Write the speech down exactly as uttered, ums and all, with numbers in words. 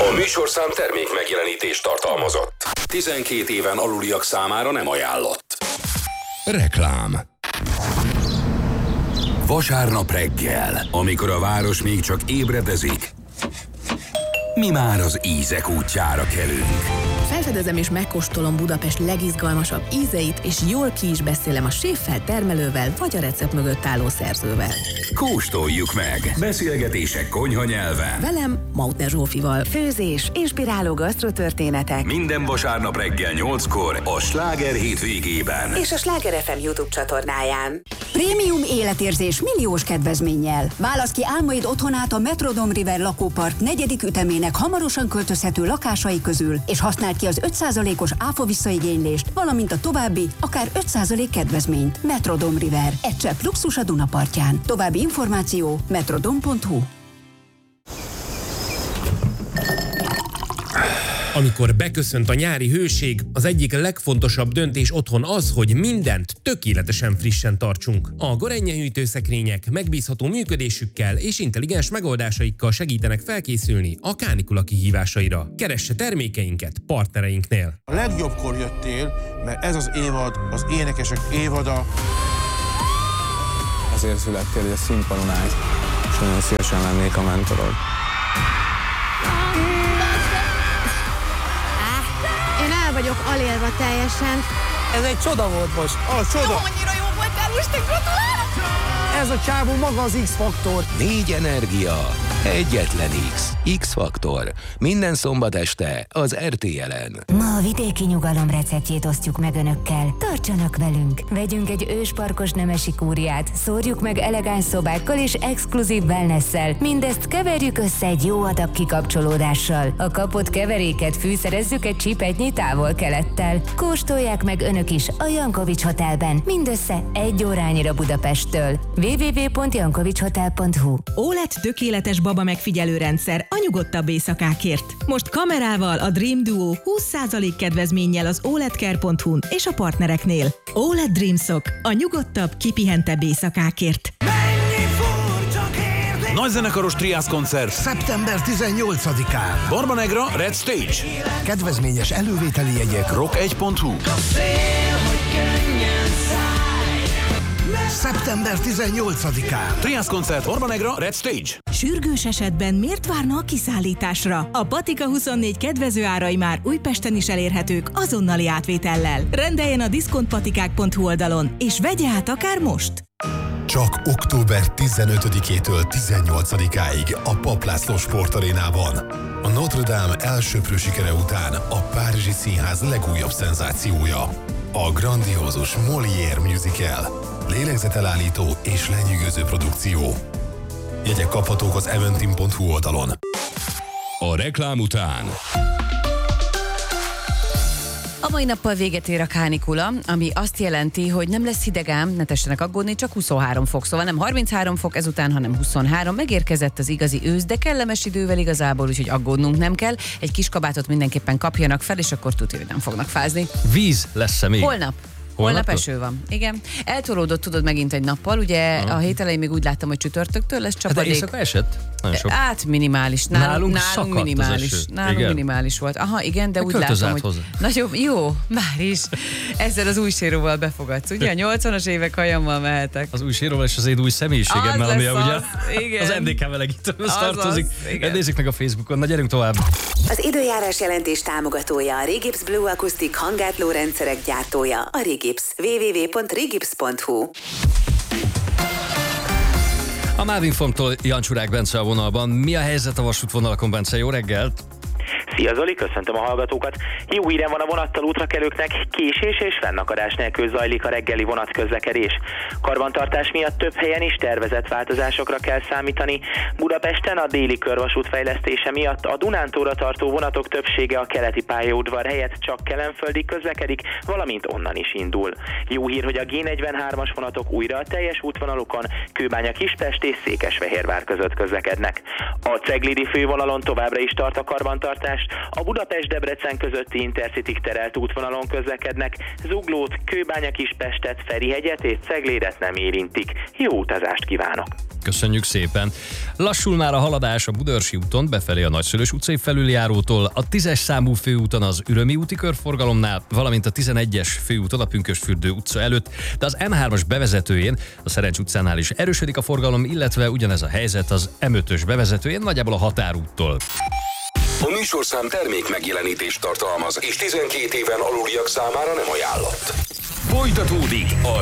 A műsorszám termék megjelenítést tartalmazott. tizenkét éven aluliak számára nem ajánlott. Reklám. Vasárnap reggel, amikor a város még csak ébredezik, mi már az ízek útjára kelünk. Felfedezem és megkóstolom Budapest legizgalmasabb ízeit, és jól ki is beszélem a séffel, termelővel, vagy a recept mögött álló szerzővel. Kóstoljuk meg! Beszélgetések konyha nyelven. Velem, Mautner Zsófival. Főzés, inspiráló gasztrotörténetek. Minden vasárnap reggel nyolckor a Sláger hétvégében. És a Sláger ef em YouTube csatornáján. Prémium életérzés milliós kedvezménnyel. Válasz ki álmaid otthonát a Metrodome River lakópark negyedik ütemének hamarosan költözhető lakásai közül, és használd ki az öt százalékos áfa visszaigénylést, valamint a további, akár öt százalék kedvezményt. Metrodome River. Egy csepp luxus a Dunapartján. További információ metrodome pont hu. Amikor beköszönt a nyári hőség, az egyik legfontosabb döntés otthon az, hogy mindent tökéletesen frissen tartsunk. A Gorenje hűtőszekrények megbízható működésükkel és intelligens megoldásaikkal segítenek felkészülni a kánikula kihívásaira. Keresse termékeinket partnereinknél. A legjobbkor jöttél, mert ez az évad, az énekesek évada. Azért születtél, hogy a színpadon állj, és nagyon szívesen lennék a mentorod. El vagyok alélva teljesen. Ez egy csoda volt most. A csoda! Jó, annyira jó voltál, most te gratulálok! Ez a csávó maga az X-faktor. Négy energia, egyetlen X. X-faktor. Minden szombat este az er té el-en. Ma a vidéki nyugalom receptjét osztjuk meg önökkel. Tartsanak velünk! Vegyünk egy ősparkos nemesi kúriát, szórjuk meg elegáns szobákkal és exkluzív wellnesszel. Mindezt keverjük össze egy jó adag kikapcsolódással. A kapott keveréket fűszerezzük egy csipetnyi távol-kelettel. Kóstolják meg önök is a Jankovics Hotelben, mindössze egy órányira Budapesttől. double-u double-u double-u pont jankovics hotel pont hu. ó el e dé tökéletes baba megfigyelő rendszer a nyugodtabb éjszakákért. Most kamerával a Dream Duo húsz százalék kedvezménnyel az o el e dé care pont hu-n és a partnereknél. o el e dé Dreamsok a nyugodtabb, kipihentebb éjszakákért. Nagyzenekaros Triász koncert szeptember tizennyolcadikán. Barba Negra Red Stage. Kedvezményes elővételi jegyek rock egy pont hu. szeptember tizennyolcadikán. Triász koncert Barba Negra Red Stage. Sürgős esetben miért várna a kiszállításra? A Patika huszonnégy kedvező árai már Újpesten is elérhetők azonnali átvétellel. Rendeljen a diszkontpatikák pont hu oldalon, és vegye át akár most! Csak október tizenötödikétől tizennyolcadikáig a Papp László Sportarénában. A Notre Dame elsöprő sikere után a Párizsi Színház legújabb szenzációja. A grandiózus Molière musical. Lélegzetelállító és lenyűgöző produkció. Jegyek kaphatók az eventim pont hu oldalon. A reklám után A mai nappal véget ér a kánikula, ami azt jelenti, hogy nem lesz hideg ám, ne tessenek aggódni, csak huszonhárom fok, szóval nem harminchárom fok ezután, hanem huszonhárom. Megérkezett az igazi ősz, de kellemes idővel igazából, úgyhogy aggódnunk nem kell. Egy kis kabátot mindenképpen kapjanak fel, és akkor tudja, hogy nem fognak fázni. Víz lesz-e még? Holnap. Holnap eső van. Igen. Eltolódott, tudod, megint egy nappal. Ugye Aha. a hét elején még úgy láttam, hogy csütörtöktől lesz csapadék. De éjszaka esett? Nagyon sok. Hát minimális. Nálunk, nálunk, nálunk minimális. Nálunk igen. minimális volt. Aha, igen, de, de úgy látom, hogy hozzá. Nagyon jó, már is. Ezzel az új séróval befogadsz. Ugye a nyolcvanas évek hajammal mehetek. Az új séróval és az én új személyiségemmel, ami ugye az, az en dé ká melegítőhöz tartozik. Nézzük meg a Facebookon. Na, gyerünk tovább. Az időjárás jelentés támogatója a Regips Blue Acoustic hangátló rendszerek gyártója, a Regips. double-u double-u double-u pont regips pont hu. A Mávinformtól Jancsουρák Bence a vonalban. Mi a helyzet a vasútvonalakon, Bence? Jó reggelt! Szia Zoli, köszöntöm a hallgatókat. Jó hírem van a vonattal útrakelőknek, késés és fennakadás nélkül zajlik a reggeli vonatközlekedés. Karbantartás miatt több helyen is tervezett változásokra kell számítani. Budapesten a déli körvasút fejlesztése miatt a Dunántúlra tartó vonatok többsége a keleti pályaudvar helyett csak kelenföldig közlekedik, valamint onnan is indul. Jó hír, hogy a gé negyvenhármas vonatok újra a teljes útvonalukon Kőbánya, Kispest és Székesfehérvár között közlekednek. A ceglidi fővonalon továbbra is tart a karbantartás, A Budapest-Debrecen közötti Intercity terelt útvonalon közlekednek, Zuglót, Kőbánya-Kispestet, Ferihegyet és Ceglédet nem érintik. Jó utazást kívánok! Köszönjük szépen! Lassul már a haladás a Budaörsi úton befelé a Nagyszülős utcai felüljárótól, a tízes számú főúton az Ürömi úti körforgalomnál, valamint a tizenegyes főúton a Pünkösdfürdő utca előtt, de az em hármas bevezetőjén, a Szerencs utcánál is erősödik a forgalom, illetve ugyanez a helyzet az em ötös bevezetőjén, nagyjából a Határúttól. A műsorszám termék megjelenítést tartalmaz, és tizenkét éven aluliak számára nem ajánlott. Folytatódik a